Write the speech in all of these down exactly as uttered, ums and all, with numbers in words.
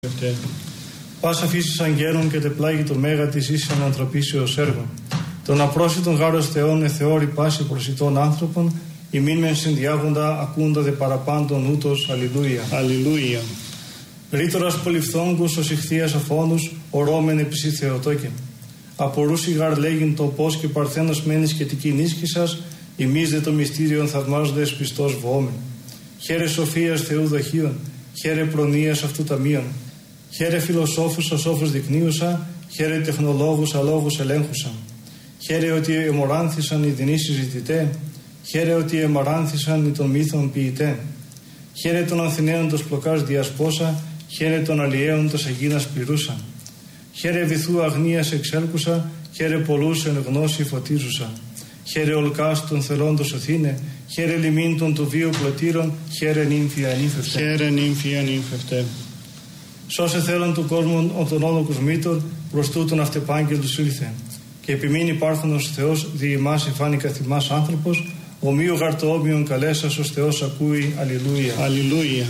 Πάσα φύση αγγέλων και τεπλάγει το μέγα της ίσης ανθρωπίσεως έργων. Τον απρόσιτον γάρος Θεών εθεώρη πάση προσιτών άνθρωπων, ημίν μεν συνδιάγοντα ακούντα δε παραπάντων ούτως. Αλληλούια. Αλληλούια. Ρήτορας πολυφθόγκους ως ηχθείας αφώνους, ορώμεν επισή Θεοτόκεν. Απορούσι γαρ λέγειν το πώς και παρθένος μένεις και τική νίσκη σας, ημείς δε το μυστήριον θαυμάζοντες πιστός βοόμεν. Χαίρε σοφίας Θεού δοχείων, χαίρε προνοίας αυτού ταμείων. Χαίρε φιλοσόφους ασόφους δεικνύουσα, χαίρε τεχνολόγους αλόγους ελέγχουσα. Χαίρε ότι εμοράνθησαν οι δεινοί συζητητέ, χαίρε ότι εμοράνθησαν οι των μύθων ποιητέ. Χαίρε των Αθηναίων τος πλοκάς διασπόσα, χαίρε των αλλιέων τος αγίνας πληρούσα. Χαίρε βυθού αγνίας εξέλκουσα, χαίρε πολλούς εν γνώση φωτίζουσα. Χαίρε ολκάς των θελόντος Αθήνε, χαίρε λιμήν των του βίου πλωτήρων, χαίρε νύμφη ανήφευτε. Χαίρε νύμφη ανήφευτε. Σώσε θέλον του κόσμου ο των όλων κοσμήτων, προς τούτον αυτεπάγγελτος ήλθε. Και επιμείνει υπάρχονος Θεός δι' ημάς εφάνει καθημάς άνθρωπος, ομοίου γαρτοόμοιον καλέσας ως Θεός ακούει. Αλληλούια. Αλληλούια.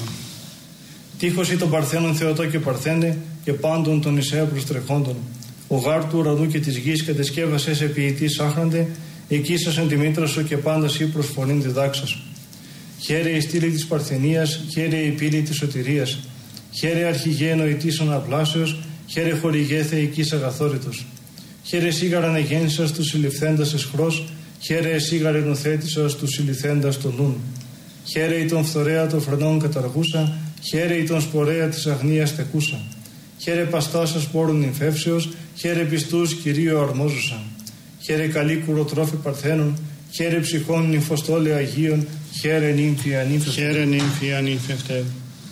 Τείχος ή των Παρθένων Θεοτό και Παρθένε και πάντων των Ισαίου προστρεχόντων. Ο γάρ του ουρανού και της γης κατεσκεύασε σε ποιητής άχραντε, εκείσασεν τη μήτρα σου και πάντα σύ προσφωνήν διδάξας. Χαίρε η στήλη της Παρθενίας, χαίρε η πύλη της σωτηρίας. Χαίρε αρχηγέ νοητής αναπλάσεως, χαίρε χορηγέ θεϊκής αγαθόρητος. Χαίρε σίγαραν εγέννησας του συλληφθέντας εσχρός, χαίρε σίγαρε νοθέτησας του συλληφθέντας των νουν. Χαίρε η τον φθορέα των φρενών καταργούσα, χαίρε η τον σπορέα της αγνίας τεκούσα. Χαίρε παστάσα σπόρων νυμφεύσεως, χαίρε πιστούς κυρίω αρμόζουσα. Χαίρε καλή κουροτρόφη Παρθένων, χαίρε ψυχών νυμφοστόλε Αγίων, χαίρε νύμφη ανήφευτε. Χαίρε νύμφη ανήφευτε.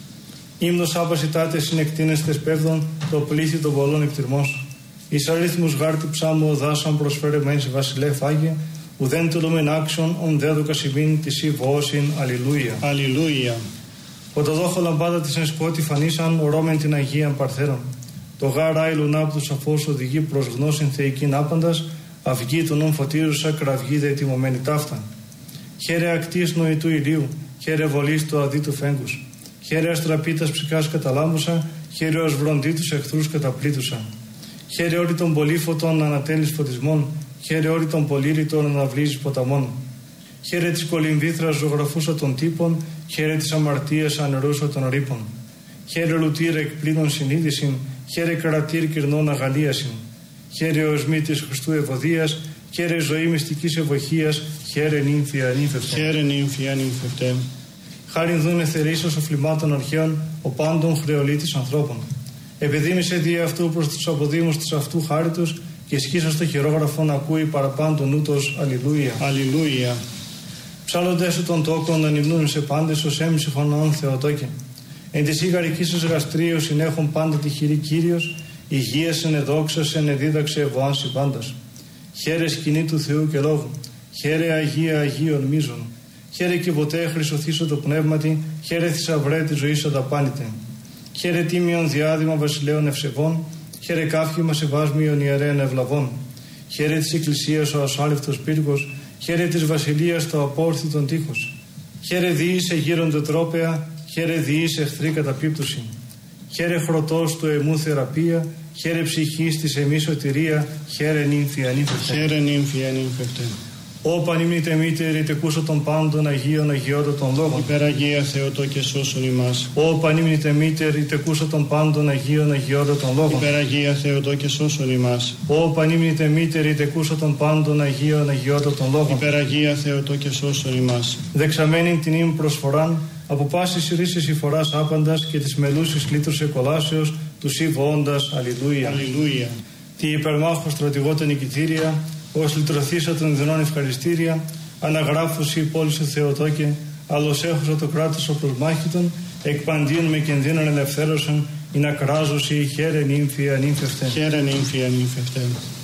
Ύμνος άπασιτάτε συνεκτίνεστες πέφδων, το πλήθη των πολλών εκτιρμός. Εις αριθμούς γάρτη ψάμου οδάσαν προσφέρε μεν σε βασιλεύ Άγιε, ουδέν τολούμεν άξιον ον δέδοκα σημείν τη σύ βοώσιν. Αλληλούια. Αλληλούια. Ποτοδόχο λαμπάδα της εν σκότη φανίσαν, ορώμεν την Αγίαν Παρθέρων. Το γάρ άιλον άπ' του σαφώς οδηγεί προς γνώσιν θεϊκήν άπαντας, αυγή του νουν φωτίζουσα, κραυγή δε τιμωμένη ταύτα. Χαίρε ακτής νοητού ηλίου, χαίρε βολής του αδίτου φέγγους. Χαίρε αστραπίτας ψυχάς καταλάμβουσα, χαίρε ως βροντί τους εχθρούς καταπλήτουσα. Χαίρε όλη των πολύφωτων ανατέλεις φωτισμών, χαίρε όλη των πολύρητων αναβλύζεις ποταμών. Χαίρε της κολυμβήθρας ζωγραφούσα των τύπων, χαίρε της αμαρτίας ανερούσα των ρήπων. Χαίρε λουτήρ εκπλήνων συνείδησιν, χαίρε κρατήρ κυρνών αγαλίασιν. Χαίρε οσμή της Χριστού ευωδίας, χαίρε ζωή μυστικής ευωχίας, χαίρε νύμφη ανήφευτε. Χαίρε νύμφη ανήφευτε. Χάριν δούνε θερήσεως οφλημάτων αρχαίων, ο πάντων χρεολίτης ανθρώπων. Επιδήμησε δι' αυτού προς τους αποδήμους της αυτού χάριτος και σκίσας το χειρόγραφον ακούει παραπάντων ούτως. Αλληλούια. Αλληλούια. Ψάλλοντες σου των τόκων ανυμνούν σε πάντες ως έμψυχον ον Θεοτόκεν. Εν της ήγαρικής σας γαστρίου συνέχον πάντα τη χειρή Κύριος, υγείας εδόξας εδίδαξε ευωάνση πάντας. Χαίρε σκηνή του Θεού και λόγου, χαίρε Αγία Αγίων μίζων. Χαίρε και ποτέ χρυσοθήσω το πνεύματι, χαίρε θησαυρέ τη ζωή αδαπάνητε. Χαίρε τίμιον διάδημα βασιλέων ευσεβών, χαίρε κάφημα σεβάσμιον ιερέων ευλαβών. Χαίρε της Εκκλησίας ο ασάλευτος πύργος, χαίρε της βασιλείας το απόρθητον τείχος. Χαίρε διήσε γύρονται τρόπεα, χαίρε διήσε εχθρή καταπίπτωση. Χαίρε χρωτός του εμού θεραπεία, χαίρε ψυχής της εμή σωτηρία, χαίρε νύμφη ανήφευτε. Χαίρε νύμφη ανήφευτε. Ω πανήμνητε μήτερη τεκούσω των πάντων Αγίων Αγιότατων λόγων. Υπεραγία Θεοτό και σώσον ημάς. Ω πανήμνητε μήτερη τεκούσω των πάντων Αγίων Αγιότατων λόγων. Υπεραγία Θεοτό και σώσον ημάς. Ω πανήμνητε μήτερη τεκούσω των πάντων Αγίων Αγιότατων λόγων. Υπεραγία Θεοτό και σώσον ημάς. Δεξαμένην την ύμ προσφοράν, από πάσης ρίσης η φοράς άπαντας και της μελούσης λύτρωσε κολάσεως, του σύ βοώντας. Αλληλούια. Αλληλούια. Τη υπερμάχου στρατηγότα νικητήρια, ως λυτρωθήσα των ειδνών ευχαριστήρια, αναγράφουσι πόλη σου Θεοτόκε, άλλος έχουσα το κράτος ο προσμάχητον, εκπαντίον με κινδύνων ελευθέρωσον, ή να κράζωσι χαίρε νύμφη ανήφευτε. Χαίρε νύμφη ανήφευτε.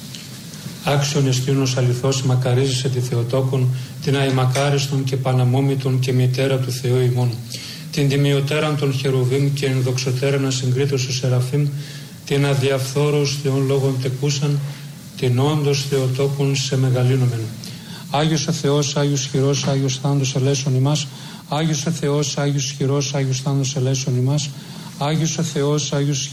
Άξιον εστίνος αληθώς μακαρίζεσαι τη Θεοτόκον, την αημακάριστον και παναμόμητον και μητέρα του Θεού ημών, την τιμιωτέραν των χερουβίμ και ενδοξωτέραν ασυγκρίτως ο Σεραφείμ, την αδιαφθόρος Θεών λόγων τεκούσαν, την όντως Θεοτόκον σε μεγαλύνομεν. Άγιος ο Θεός, Άγιος χειρός, Άγιος θάνατος ελέσον ημάς. Άγιος ο Θεός, Άγιος χειρός, Άγιος θάνατος ελέσον ημάς. Άγιος ο Θεός, Άγιος